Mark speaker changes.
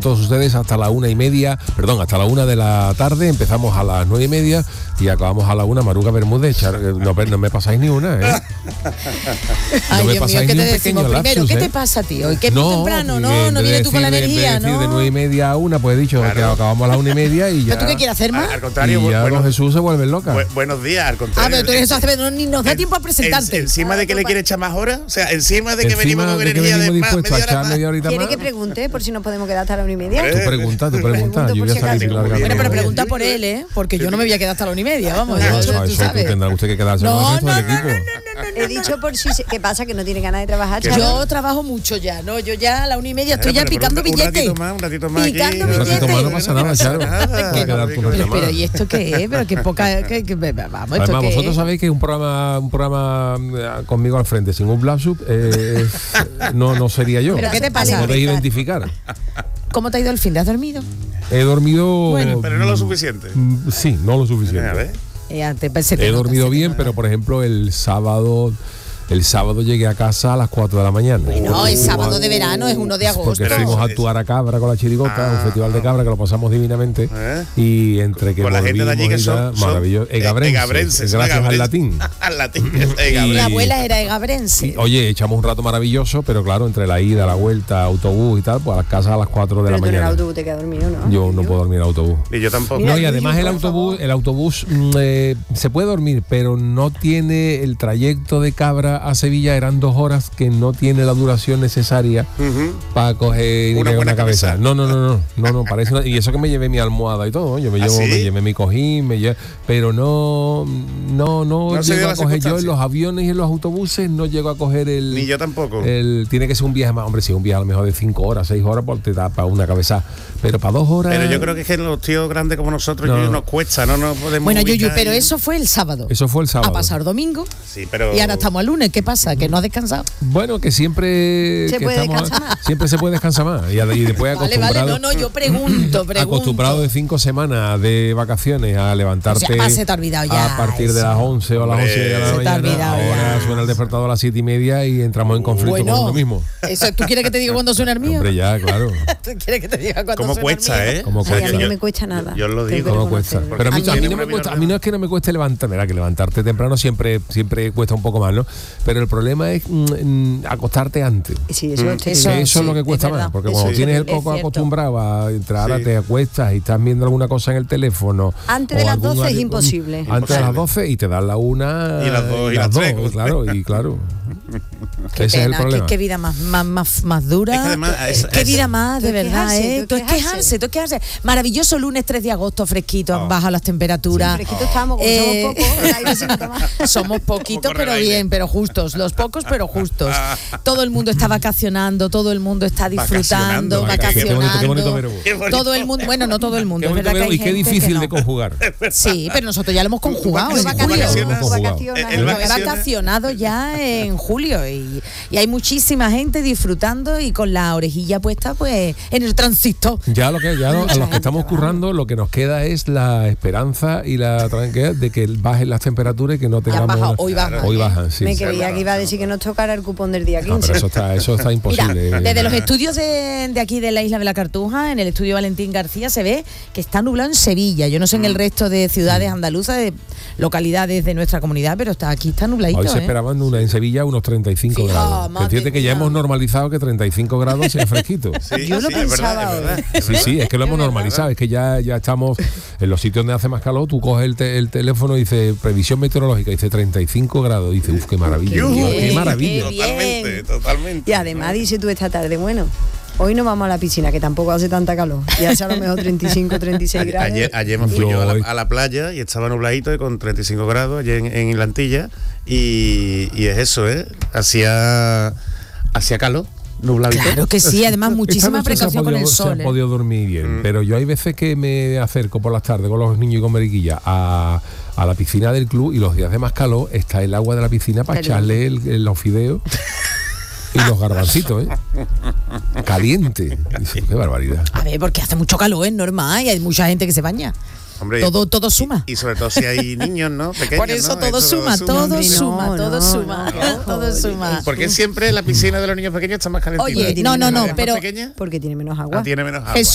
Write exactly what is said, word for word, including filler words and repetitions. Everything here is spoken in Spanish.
Speaker 1: todos ustedes hasta la una y media, perdón, hasta la una de la tarde. Empezamos a las nueve y media y acabamos a la una. Maruca Bermúdez, no, no me pasáis ni una, ¿eh?
Speaker 2: Ay,
Speaker 1: no me
Speaker 2: Dios
Speaker 1: pasáis
Speaker 2: mío, ¿qué
Speaker 1: ni
Speaker 2: te
Speaker 1: un
Speaker 2: decimos
Speaker 1: pequeño
Speaker 2: primero?
Speaker 1: lapsus,
Speaker 2: ¿Qué
Speaker 1: ¿eh?
Speaker 2: te pasa, tío? ¿Y qué
Speaker 1: no,
Speaker 2: temprano? No,
Speaker 1: en
Speaker 2: no
Speaker 1: vez
Speaker 2: vienes
Speaker 1: de
Speaker 2: tú con la
Speaker 1: decir- en vez
Speaker 2: energía,
Speaker 1: de decir
Speaker 2: ¿no?
Speaker 1: de nueve y media a una, pues he dicho
Speaker 3: Claro.
Speaker 1: que acabamos a las una y media y ya.
Speaker 2: ¿Pero tú qué quieres hacer más?
Speaker 3: Al contrario,
Speaker 1: y ya
Speaker 3: bueno,
Speaker 1: don Jesús se vuelve loca.
Speaker 3: bu- buenos días, al
Speaker 2: Ah,
Speaker 3: contrario.
Speaker 2: pero tú eres Acevedo, no, ni nos da
Speaker 3: En-
Speaker 2: tiempo a presentarte.
Speaker 3: en- encima de que le quiere echar más horas, o sea, encima de que venimos con
Speaker 1: de que
Speaker 3: energía de
Speaker 1: venimos
Speaker 3: más,
Speaker 1: dispuestos a
Speaker 3: media hora
Speaker 1: echar
Speaker 3: más.
Speaker 1: media horita
Speaker 4: ¿Quiere
Speaker 1: más.
Speaker 4: que pregunte por si nos podemos quedar hasta la una y media?
Speaker 1: Tú pregunta, tú pregunta.
Speaker 4: Pregunto
Speaker 1: Yo
Speaker 4: por
Speaker 1: voy a
Speaker 4: si
Speaker 1: salir
Speaker 4: acaso.
Speaker 1: larga.
Speaker 2: Bueno, pero pregunta por él, ¿eh? Porque yo no me voy a quedar hasta la una y media, vamos.
Speaker 1: No,
Speaker 2: eso,
Speaker 1: eso,
Speaker 2: tú
Speaker 1: eso
Speaker 2: sabes.
Speaker 1: tendrá usted que quedarse con
Speaker 2: No,
Speaker 1: el resto
Speaker 2: no,
Speaker 1: del
Speaker 2: no,
Speaker 1: equipo.
Speaker 4: He dicho por si... se- ¿Qué pasa? ¿Que no tiene ganas de trabajar, chaval?
Speaker 2: Yo trabajo mucho ya, ¿no? Yo ya a la una y media estoy
Speaker 3: Eh,
Speaker 2: ya
Speaker 3: pero
Speaker 2: picando
Speaker 3: un, un
Speaker 2: billetes.
Speaker 3: ratito más, un ratito más
Speaker 2: Picando
Speaker 3: aquí.
Speaker 1: Un ratito más no
Speaker 2: billetes.
Speaker 1: pasa nada, Charo.
Speaker 3: Nada.
Speaker 1: Puede quedar tú una
Speaker 2: Pero,
Speaker 1: llamada.
Speaker 2: pero ¿y esto qué es? Pero qué poca... Que, que- vamos, ¿esto
Speaker 1: Además,
Speaker 2: qué
Speaker 1: vosotros
Speaker 2: es?
Speaker 1: sabéis que un programa, un programa eh, conmigo al frente sin un lapsus eh, es- no, no sería yo.
Speaker 2: ¿Pero qué te
Speaker 1: Me
Speaker 2: pasa?
Speaker 1: podéis identificar.
Speaker 2: ¿Cómo te ha ido el fin? ¿Te has dormido?
Speaker 1: He dormido.
Speaker 2: Bueno,
Speaker 3: Pero no lo suficiente.
Speaker 1: mm, Sí, no lo
Speaker 3: A
Speaker 1: suficiente.
Speaker 3: ver.
Speaker 2: Eh, antes, pues, se te
Speaker 1: He
Speaker 2: nota,
Speaker 1: dormido
Speaker 2: se te
Speaker 1: bien,
Speaker 2: nota.
Speaker 1: pero por ejemplo el sábado el sábado llegué a casa a las cuatro de la mañana.
Speaker 2: No, es sábado de verano, es uno de agosto.
Speaker 1: Porque
Speaker 3: Pero
Speaker 1: fuimos a
Speaker 3: eso-
Speaker 1: actuar a Cabra con la chirigota,
Speaker 3: Ah.
Speaker 1: un festival de Cabra que lo pasamos divinamente.
Speaker 3: ¿Eh?
Speaker 1: Y entre que
Speaker 3: Con la gente de allí que
Speaker 1: volvimos y
Speaker 3: son,
Speaker 1: tal,
Speaker 3: son
Speaker 1: maravilloso.
Speaker 3: eh,
Speaker 1: Egabrenses,
Speaker 3: egabrenses,
Speaker 1: gracias al
Speaker 3: egabrenses.
Speaker 1: latín.
Speaker 3: Al latín.
Speaker 2: La
Speaker 3: egabrenses.
Speaker 2: abuela era egabrense.
Speaker 1: Y, oye, echamos un rato maravilloso, pero claro, entre la ida, la vuelta, autobús y tal, pues a las casas a las cuatro de
Speaker 4: Pero
Speaker 1: la
Speaker 4: tú en el
Speaker 1: mañana.
Speaker 4: autobús te quedas dormido, ¿no?
Speaker 1: Yo no puedo dormir en autobús.
Speaker 3: Y yo tampoco.
Speaker 4: Mira,
Speaker 1: No, y
Speaker 4: Yuyu,
Speaker 1: además el
Speaker 4: por
Speaker 1: autobús,
Speaker 4: favor.
Speaker 1: el autobús mm, eh, se puede dormir, pero no tiene el trayecto de Cabra a Sevilla, eran dos horas que no tiene la duración necesaria
Speaker 3: Ujú.
Speaker 1: para coger
Speaker 3: Una
Speaker 1: una,
Speaker 3: buena
Speaker 1: una cabeza.
Speaker 3: cabeza.
Speaker 1: No, no, no, no, no, no, parece una- y eso que me llevé mi almohada y todo, ¿no? Yo me
Speaker 3: ¿Ah,
Speaker 1: llevo,
Speaker 3: sí?
Speaker 1: me llevé mi cojín, me llevé, pero no, no, no,
Speaker 3: No se dio
Speaker 1: llego a
Speaker 3: la
Speaker 1: coger yo en
Speaker 3: circunstancia.
Speaker 1: los aviones y en los autobuses, no llego a coger el.
Speaker 3: Ni yo tampoco.
Speaker 1: El, tiene que ser un viaje más, hombre, si es un viaje a lo mejor de cinco horas, seis horas, pues te da para una cabeza, pero para dos horas.
Speaker 3: Pero yo creo que es que los tíos grandes como nosotros
Speaker 1: No.
Speaker 3: Yuyu, nos cuesta, no nos podemos
Speaker 2: Bueno, Yuyu,
Speaker 3: ubicar
Speaker 2: pero
Speaker 3: y-
Speaker 2: eso fue el sábado.
Speaker 1: Eso fue el sábado.
Speaker 2: Ha pasado domingo
Speaker 3: Sí, pero...
Speaker 2: y ahora estamos al lunes. ¿Qué pasa? ¿Que no has descansado?
Speaker 1: Bueno, que siempre.
Speaker 4: Se
Speaker 1: que
Speaker 4: puede
Speaker 1: estamos-
Speaker 4: descansar más.
Speaker 1: Siempre se puede descansar más. Y, y después
Speaker 2: Vale,
Speaker 1: acostumbrado.
Speaker 2: vale, no, no, yo pregunto, pregunto.
Speaker 1: Acostumbrado de cinco semanas de vacaciones a levantarte
Speaker 2: O sea, ah, se te ha olvidado ya
Speaker 1: a partir de
Speaker 2: eso.
Speaker 1: las once o a las
Speaker 3: Hombre,
Speaker 1: once de la
Speaker 2: se te ha
Speaker 1: mañana.
Speaker 2: olvidado
Speaker 1: Ahora
Speaker 2: ya.
Speaker 1: suena el despertador a las siete y media y entramos en conflicto
Speaker 2: Bueno,
Speaker 1: con uno mismo.
Speaker 2: eso, ¿tú quieres que te diga cuándo suena el mío?
Speaker 1: Hombre, ya, claro.
Speaker 2: ¿Tú quieres que te diga cuándo
Speaker 3: ¿Cómo
Speaker 2: suena
Speaker 3: cuesta,
Speaker 2: el mío?
Speaker 3: eh?
Speaker 1: ¿Cómo
Speaker 4: Ay, a
Speaker 1: cuesta?
Speaker 4: mí no me cuesta nada.
Speaker 3: yo lo
Speaker 4: Tengo
Speaker 3: digo.
Speaker 4: que
Speaker 1: ¿Cómo cuesta?
Speaker 4: reconocerlo.
Speaker 1: Pero a mí,
Speaker 3: A
Speaker 1: a mí
Speaker 3: mí
Speaker 1: no me
Speaker 3: una
Speaker 1: cuesta, a
Speaker 3: vida
Speaker 1: mí no es que no me cueste levantar, mira, que levantarte temprano siempre, siempre cuesta un poco más, ¿no? Pero el problema es mm, mm, acostarte antes.
Speaker 4: Sí, eso,
Speaker 2: Eso-
Speaker 4: te
Speaker 1: Eso,
Speaker 4: digo.
Speaker 1: es
Speaker 2: sí,
Speaker 1: lo que cuesta
Speaker 2: es verdad.
Speaker 1: más, porque
Speaker 4: Eso
Speaker 1: cuando
Speaker 4: sí,
Speaker 1: tienes el
Speaker 4: es
Speaker 1: coco
Speaker 2: cierto.
Speaker 1: acostumbrado a entrar,
Speaker 3: Sí.
Speaker 1: te acuestas y estás viendo alguna cosa en el teléfono.
Speaker 4: Antes de
Speaker 1: o
Speaker 4: las
Speaker 1: algún-
Speaker 4: doce es imposible.
Speaker 1: Antes de las doce y te dan la una
Speaker 3: Y las dos, y las tres.
Speaker 1: claro, y claro.
Speaker 2: Qué
Speaker 1: Ese es el
Speaker 2: pena, qué,
Speaker 1: problema.
Speaker 2: qué vida más, más, más, más dura.
Speaker 3: Es que además, es-
Speaker 2: qué
Speaker 3: es-
Speaker 2: vida más, de
Speaker 4: Todo es
Speaker 2: verdad,
Speaker 4: quejarse,
Speaker 2: ¿eh?
Speaker 4: todo
Speaker 2: Todo
Speaker 4: es
Speaker 2: es quejarse, todo es quejarse. Maravilloso lunes tres de agosto, fresquito, han
Speaker 3: Oh.
Speaker 2: bajado las temperaturas.
Speaker 4: Fresquito estamos, como
Speaker 2: Eh,
Speaker 4: somos pocos, el aire se nota más.
Speaker 2: Somos poquitos,
Speaker 3: Como corre
Speaker 2: pero
Speaker 3: el aire.
Speaker 2: bien, pero justos. Los pocos, pero justos. Todo el mundo está vacacionando, todo el mundo está disfrutando,
Speaker 3: Vacacionando,
Speaker 1: Qué bonito,
Speaker 2: vacacionando.
Speaker 1: qué bonito verbo.
Speaker 3: Qué bonito.
Speaker 2: Todo el mundo, bueno, no todo el mundo,
Speaker 1: Qué
Speaker 2: es
Speaker 1: bonito
Speaker 2: verdad que
Speaker 1: verbo
Speaker 2: hay
Speaker 1: y qué
Speaker 2: gente
Speaker 1: difícil
Speaker 2: que no.
Speaker 1: de conjugar.
Speaker 2: Sí, pero nosotros ya lo hemos conjugado
Speaker 3: Tú
Speaker 2: en
Speaker 3: vacacionas,
Speaker 2: julio.
Speaker 3: vacacionas,
Speaker 1: Hemos conjugado.
Speaker 4: vacacionas,
Speaker 3: El
Speaker 2: Lo he
Speaker 3: vacaciones-
Speaker 2: vacacionado ya en julio y, y hay muchísima gente disfrutando y con la orejilla puesta pues en el tránsito.
Speaker 1: Ya lo que ya lo- a los que estamos currando lo que nos queda es la esperanza y la tranquilidad de que bajen las temperaturas y que no tengamos
Speaker 2: bajado, hoy bajan,
Speaker 1: hoy
Speaker 2: ¿eh?
Speaker 1: bajan, sí.
Speaker 4: Me
Speaker 1: Sí.
Speaker 4: creía que iba a decir que nos tocara el cupón del día
Speaker 1: No,
Speaker 4: quince.
Speaker 1: pero eso está eso está
Speaker 2: Mira,
Speaker 1: imposible.
Speaker 2: desde los estudios de, de aquí de la isla de la Cartuja, en el estudio Valentín García, se ve que está nublado en Sevilla. Yo no sé en el resto de ciudades andaluzas, de localidades de nuestra comunidad, pero está aquí está nubladito.
Speaker 1: Hoy se
Speaker 2: ¿eh?
Speaker 1: esperaban una, en Sevilla unos treinta y cinco
Speaker 2: Fija,
Speaker 1: grados.
Speaker 2: madre
Speaker 1: Que fíjate que ya
Speaker 2: mía.
Speaker 1: hemos normalizado que treinta y cinco grados sea fresquito.
Speaker 3: Sí,
Speaker 4: Yo lo
Speaker 3: sí, es
Speaker 4: pensaba
Speaker 3: verdad, es verdad, es
Speaker 1: Sí,
Speaker 3: verdad.
Speaker 1: sí, es que lo hemos normalizado, es que ya, ya estamos en los sitios donde hace más calor, tú coges el, te- el teléfono y dice previsión meteorológica, dice treinta y cinco grados, dice, uff, qué maravilla,
Speaker 3: Yujú.
Speaker 1: tío, qué
Speaker 2: Bien,
Speaker 1: maravilla.
Speaker 2: qué
Speaker 3: Totalmente, totalmente.
Speaker 4: Y además dice tú esta tarde, bueno, hoy no vamos a la piscina, que tampoco hace tanta calor. Y hace a lo mejor treinta y cinco, treinta y seis
Speaker 3: Ayer,
Speaker 4: grados.
Speaker 3: ayer, ayer me fui
Speaker 1: Yo
Speaker 3: yo a
Speaker 1: hoy-
Speaker 3: la, a la playa y estaba nubladito y con treinta y cinco grados allí en, en Lantilla y, y es eso, ¿eh? Hacía, hacía calor, nubladito.
Speaker 2: Claro que sí, además muchísima
Speaker 1: Esta noche se ha
Speaker 2: precaución con
Speaker 1: podido-
Speaker 2: el sol.
Speaker 1: Se
Speaker 2: ¿eh?
Speaker 1: ha podido dormir bien,
Speaker 3: Mm.
Speaker 1: pero yo hay veces que me acerco por las tardes con los niños y con Mariquilla a, a la piscina del club y los días de más calor está el agua de la piscina para
Speaker 4: Caliente.
Speaker 1: echarle el, el- los fideos y los garbancitos, ¿eh? Caliente. Dice, qué barbaridad.
Speaker 2: A ver, porque hace mucho calor, es normal, y hay mucha gente que se baña.
Speaker 3: Hombre,
Speaker 2: Todo, todo suma.
Speaker 3: Y, y sobre todo si hay niños, ¿no? Pequeños,
Speaker 2: Por eso
Speaker 3: ¿no?
Speaker 2: todo
Speaker 3: Esto
Speaker 2: suma, todo
Speaker 4: Hombre, no,
Speaker 2: suma, todo
Speaker 4: no,
Speaker 2: suma,
Speaker 4: no,
Speaker 2: todo suma.
Speaker 3: ¿Por qué siempre la piscina de los niños pequeños está más calentita?
Speaker 2: Oye,
Speaker 3: ¿Es
Speaker 2: no, no, no,
Speaker 3: más
Speaker 2: pero-
Speaker 3: pequeña?
Speaker 4: Porque tiene menos agua.
Speaker 3: Ah, tiene menos agua.
Speaker 2: Jesús